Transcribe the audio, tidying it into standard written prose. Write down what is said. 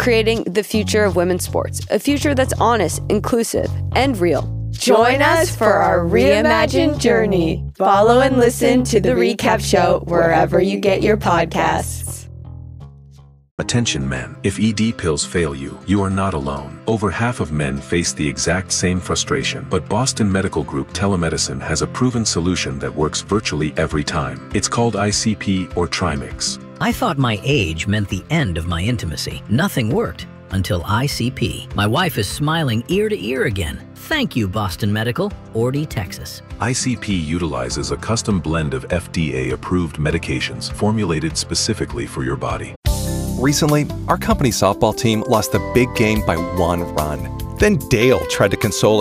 creating the future of women's sports, a future that's honest, inclusive, and real. Join us for our reimagined journey. Follow and listen to The Recap Show wherever you get your podcasts. Attention men, if ED pills fail you, you are not alone. Over half of men face the exact same frustration, but Boston Medical Group Telemedicine has a proven solution that works virtually every time. It's called ICP or Trimix. I thought my age meant the end of my intimacy. Nothing worked until ICP. My wife is smiling ear to ear again. Thank you, Boston Medical, Ordie, Texas. ICP utilizes a custom blend of FDA-approved medications formulated specifically for your body. Recently, our company softball team lost a big game by 1 run. Then Dale tried to console